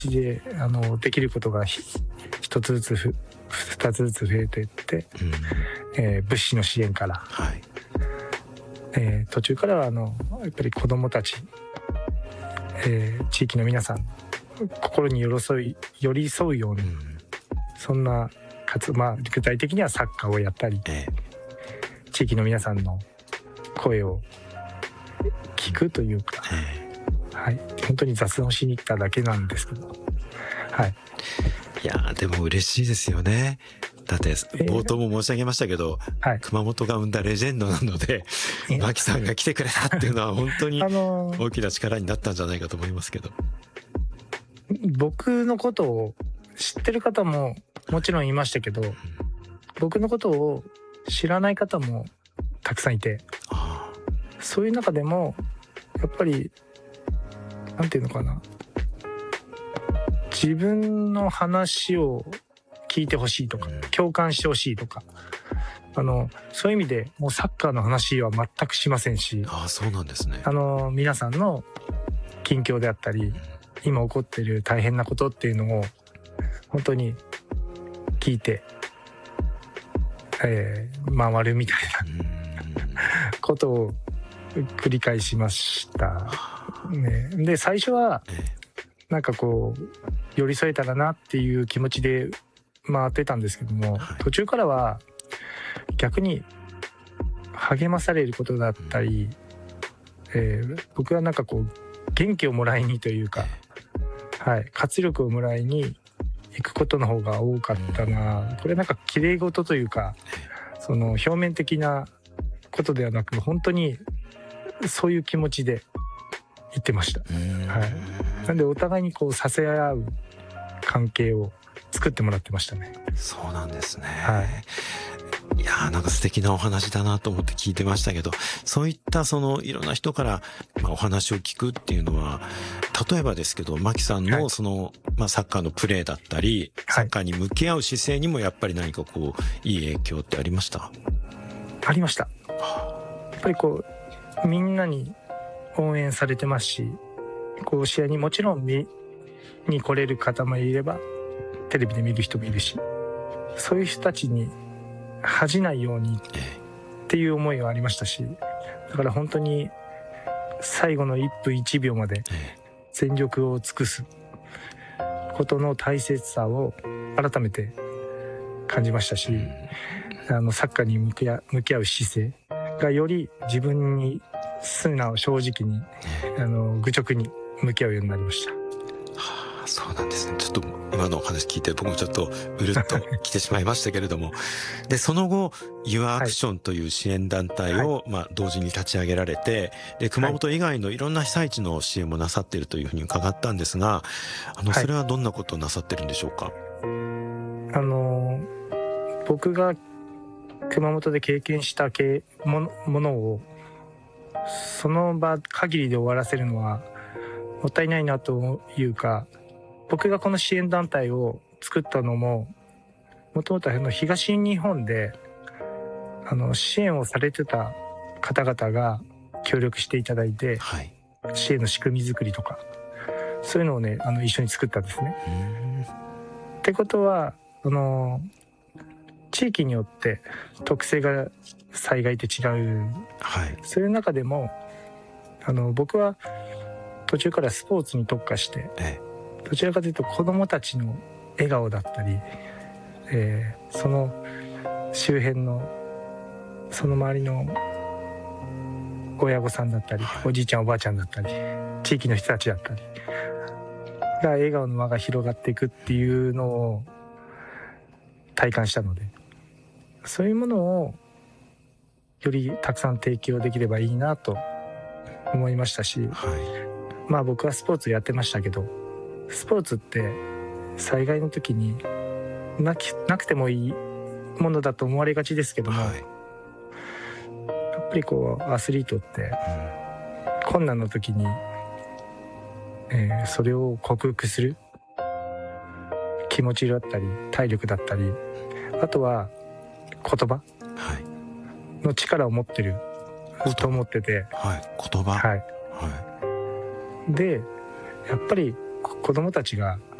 でできることが一つずつ二つずつ増えていって、物資の支援から、はい、途中からはやっぱり子どもたち、地域の皆さん心に寄り添うように、そんな具体的にはサッカーをやったり、地域の皆さんの声を聞くというか、はい、本当に雑談しに来ただけなんですけど、はい、 いやでも嬉しいですよね。だって冒頭も申し上げましたけど、熊本が生んだレジェンドなので、牧さんが来てくれたっていうのは本当に大きな力になったんじゃないかと思いますけど、 僕のことを知ってる方ももちろんいましたけど、僕のことを知らない方もたくさんいて、そういう中でもやっぱりなんていうのかな、自分の話を聞いてほしいとか、共感してほしいとか、そういう意味でもうサッカーの話は全くしませんし、 そうなんですね。 皆さんの近況であったり、今起こっている大変なことっていうのを本当に聞いて、回るみたいなことを繰り返しました、ね。で最初はなんかこう寄り添えたらなっていう気持ちで回ってたんですけども、途中からは逆に励まされることだったり、僕はなんかこう元気をもらいにというか、はい、活力をもらいに行くことの方が多かったな。これなんか綺麗事というか、その表面的なことではなく、本当にそういう気持ちで行ってました。はい、なんでお互いにこう支え合う関係を作ってもらってましたね。 そうなんですね。 はい、 いやなんか素敵なお話だなと思って聞いてましたけど、そういったいろんな人からお話を聞くっていうのは、例えばですけど牧さんのサッカーのプレーだったり、サッカーに向き合う姿勢にもやっぱり何かこういい影響ってありました？ ありました。やっぱりこうみんなに応援されてますし、こう試合にもちろん見に来れる方もいれば、テレビで見る人もいるし、そういう人たちに恥じないようにっていう思いがありましたし、だから本当に最後の1分1秒まで全力を尽くすことの大切さを改めて感じましたし、サッカーに向き合う姿勢がより自分に素直正直に愚直に向き合うようになりました。 そうなんですね。ちょっと今のお話聞いて僕もちょっとうるっと来てしまいましたけれどもでその後ユアアクションという支援団体を、同時に立ち上げられて、で熊本以外のいろんな被災地の支援もなさっているというふうに伺ったんですが、それはどんなことをなさってるんでしょうか？ 僕が熊本で経験したものをその場限りで終わらせるのはもったいないなというか、僕がこの支援団体を作ったのももともと東日本で支援をされてた方々が協力していただいて、支援の仕組み作りとかそういうのをね一緒に作ったんですね。ってことは地域によって特性が災害って違う、そういう中でも僕は途中からスポーツに特化して、どちらかというと子どもたちの笑顔だったり、その周辺のその周りの親御さんだったり、おじいちゃんおばあちゃんだったり地域の人たちだったりが笑顔の輪が広がっていくっていうのを体感したので、そういうものをよりたくさん提供できればいいなと思いましたし、僕はスポーツやってましたけど、スポーツって災害の時になくてもいいものだと思われがちですけども、やっぱりこうアスリートって困難の時に、それを克服する気持ちだったり体力だったり、あとは言葉の力を持ってると思ってて、 言葉、 でやっぱり子どもたちが